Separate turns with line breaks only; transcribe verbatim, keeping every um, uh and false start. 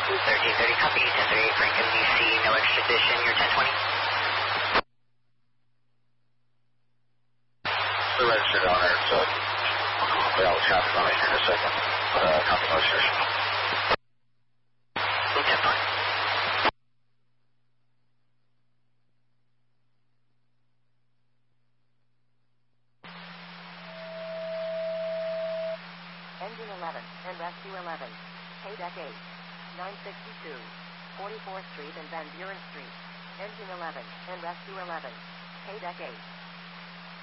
thirteen thirty, copy, ten thirty-eight Franklin, D C, no extradition, you're ten twenty.
The registered owner, so hopefully I'll traffic on it here in a second. Uh, copy registration.
ten twenty.
Engine eleven and Rescue eleven, K deck eight, nine sixty-two, forty-fourth Street and Van Buren Street. Engine eleven and Rescue eleven, K deck eight.